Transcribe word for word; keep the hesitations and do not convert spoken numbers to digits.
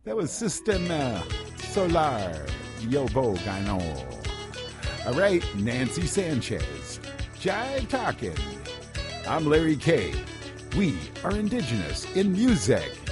That was System Solar Yobo Gano. All right, Nancy Sanchez. Jive Talking. I'm Larry K. We are indigenous in music.